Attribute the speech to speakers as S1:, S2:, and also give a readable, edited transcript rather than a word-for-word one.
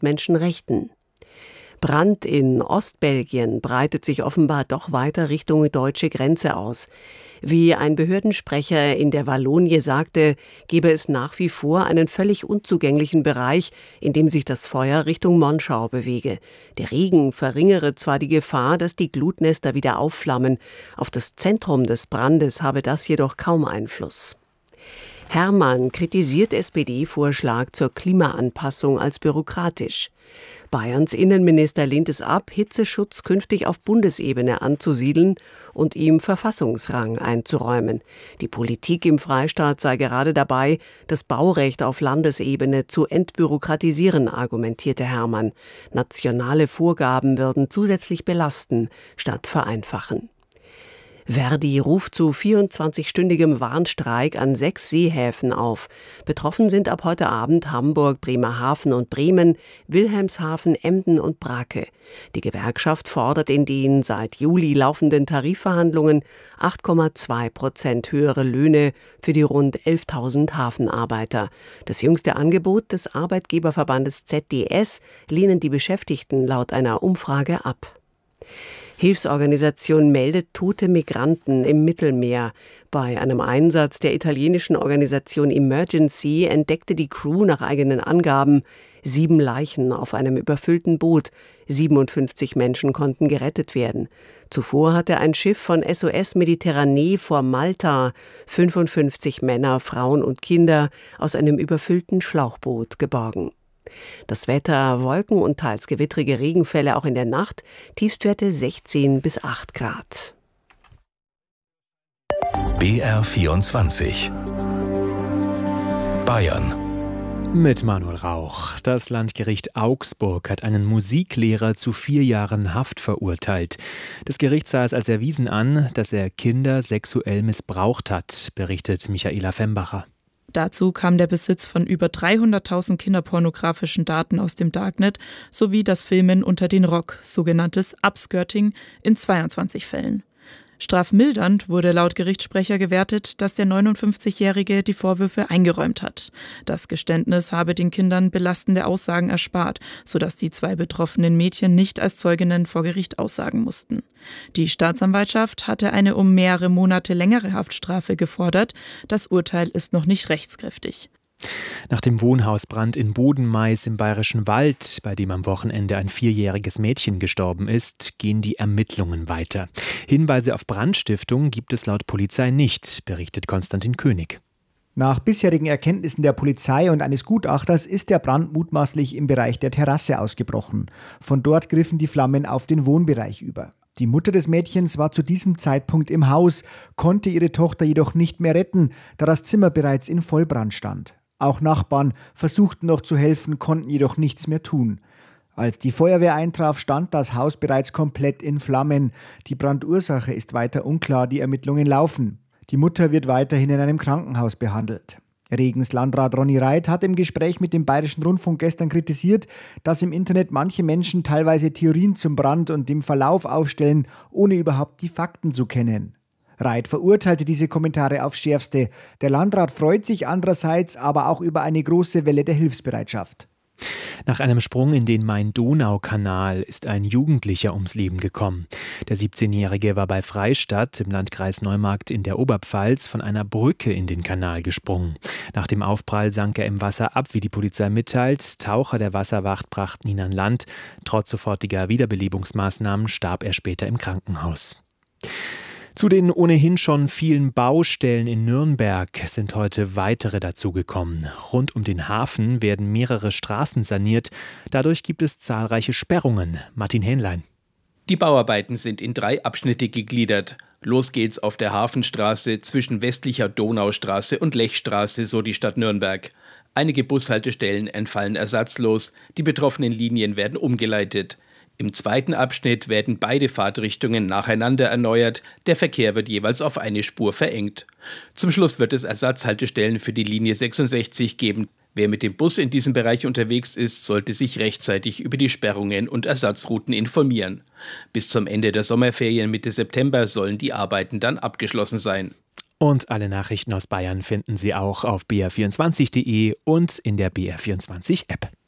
S1: Menschenrechten. Brand in Ostbelgien breitet sich offenbar doch weiter Richtung deutsche Grenze aus. Wie ein Behördensprecher in der Wallonie sagte, gebe es nach wie vor einen völlig unzugänglichen Bereich, in dem sich das Feuer Richtung Monschau bewege. Der Regen verringere zwar die Gefahr, dass die Glutnester wieder aufflammen. Auf das Zentrum des Brandes habe das jedoch kaum Einfluss. Hermann kritisiert SPD-Vorschlag zur Klimaanpassung als bürokratisch. Bayerns Innenminister lehnt es ab, Hitzeschutz künftig auf Bundesebene anzusiedeln und ihm Verfassungsrang einzuräumen. Die Politik im Freistaat sei gerade dabei, das Baurecht auf Landesebene zu entbürokratisieren, argumentierte Hermann. Nationale Vorgaben würden zusätzlich belasten, statt vereinfachen. Verdi ruft zu 24-stündigem Warnstreik an 6 Seehäfen auf. Betroffen sind ab heute Abend Hamburg, Bremerhaven und Bremen, Wilhelmshaven, Emden und Brake. Die Gewerkschaft fordert in den seit Juli laufenden Tarifverhandlungen 8,2% höhere Löhne für die rund 11.000 Hafenarbeiter. Das jüngste Angebot des Arbeitgeberverbandes ZDS lehnen die Beschäftigten laut einer Umfrage ab. Hilfsorganisation meldet tote Migranten im Mittelmeer. Bei einem Einsatz der italienischen Organisation Emergency entdeckte die Crew nach eigenen Angaben 7 Leichen auf einem überfüllten Boot. 57 Menschen konnten gerettet werden. Zuvor hatte ein Schiff von SOS Mediterranee vor Malta 55 Männer, Frauen und Kinder aus einem überfüllten Schlauchboot geborgen. Das Wetter, Wolken und teils gewittrige Regenfälle auch in der Nacht, Tiefstwerte 16 bis 8 Grad.
S2: BR24 Bayern
S3: mit Manuel Rauch. Das Landgericht Augsburg hat einen Musiklehrer zu 4 Jahren Haft verurteilt. Das Gericht sah es als erwiesen an, dass er Kinder sexuell missbraucht hat, berichtet Michaela Fembacher.
S4: Dazu kam der Besitz von über 300.000 kinderpornografischen Daten aus dem Darknet sowie das Filmen unter den Rock, sogenanntes Upskirting, in 22 Fällen. Strafmildernd wurde laut Gerichtssprecher gewertet, dass der 59-Jährige die Vorwürfe eingeräumt hat. Das Geständnis habe den Kindern belastende Aussagen erspart, sodass die 2 betroffenen Mädchen nicht als Zeuginnen vor Gericht aussagen mussten. Die Staatsanwaltschaft hatte eine um mehrere Monate längere Haftstrafe gefordert. Das Urteil ist noch nicht rechtskräftig.
S3: Nach dem Wohnhausbrand in Bodenmais im Bayerischen Wald, bei dem am Wochenende ein 4-jähriges Mädchen gestorben ist, gehen die Ermittlungen weiter. Hinweise auf Brandstiftung gibt es laut Polizei nicht, berichtet Konstantin König.
S5: Nach bisherigen Erkenntnissen der Polizei und eines Gutachters ist der Brand mutmaßlich im Bereich der Terrasse ausgebrochen. Von dort griffen die Flammen auf den Wohnbereich über. Die Mutter des Mädchens war zu diesem Zeitpunkt im Haus, konnte ihre Tochter jedoch nicht mehr retten, da das Zimmer bereits in Vollbrand stand. Auch Nachbarn versuchten noch zu helfen, konnten jedoch nichts mehr tun. Als die Feuerwehr eintraf, stand das Haus bereits komplett in Flammen. Die Brandursache ist weiter unklar, die Ermittlungen laufen. Die Mutter wird weiterhin in einem Krankenhaus behandelt. Regens Landrat Ronny Reit hat im Gespräch mit dem Bayerischen Rundfunk gestern kritisiert, dass im Internet manche Menschen teilweise Theorien zum Brand und dem Verlauf aufstellen, ohne überhaupt die Fakten zu kennen. Reit verurteilte diese Kommentare aufs Schärfste. Der Landrat freut sich andererseits aber auch über eine große Welle der Hilfsbereitschaft.
S3: Nach einem Sprung in den Main-Donau-Kanal ist ein Jugendlicher ums Leben gekommen. Der 17-Jährige war bei Freistadt im Landkreis Neumarkt in der Oberpfalz von einer Brücke in den Kanal gesprungen. Nach dem Aufprall sank er im Wasser ab, wie die Polizei mitteilt. Taucher der Wasserwacht brachten ihn an Land. Trotz sofortiger Wiederbelebungsmaßnahmen starb er später im Krankenhaus. Zu den ohnehin schon vielen Baustellen in Nürnberg sind heute weitere dazugekommen. Rund um den Hafen werden mehrere Straßen saniert. Dadurch gibt es zahlreiche Sperrungen. Martin Hähnlein.
S6: Die Bauarbeiten sind in 3 Abschnitte gegliedert. Los geht's auf der Hafenstraße zwischen westlicher Donaustraße und Lechstraße, so die Stadt Nürnberg. Einige Bushaltestellen entfallen ersatzlos. Die betroffenen Linien werden umgeleitet. Im 2. Abschnitt werden beide Fahrtrichtungen nacheinander erneuert, der Verkehr wird jeweils auf eine Spur verengt. Zum Schluss wird es Ersatzhaltestellen für die Linie 66 geben. Wer mit dem Bus in diesem Bereich unterwegs ist, sollte sich rechtzeitig über die Sperrungen und Ersatzrouten informieren. Bis zum Ende der Sommerferien Mitte September sollen die Arbeiten dann abgeschlossen sein.
S3: Und alle Nachrichten aus Bayern finden Sie auch auf br24.de und in der BR24-App.